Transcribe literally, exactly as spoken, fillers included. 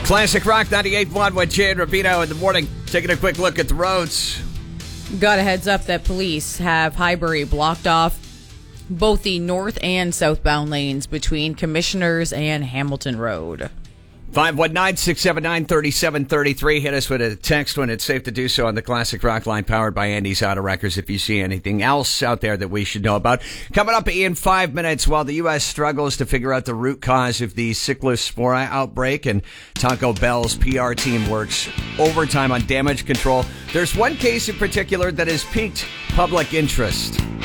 Classic Rock ninety-eight point one with Jay and Rubino in the morning. Taking a quick look at the roads. Got a heads up that police have Highbury blocked off both the north and southbound lanes between Commissioners and Hamilton Road. five one nine, six seven nine, three seven three three. Hit us with a text when it's safe to do so on the Classic Rock line powered by Andy's Auto Wreckers if you see anything else out there that we should know about. Coming up in five minutes, while the U S struggles to figure out the root cause of the Cyclospora outbreak and Taco Bell's P R team works overtime on damage control, there's one case in particular that has piqued public interest.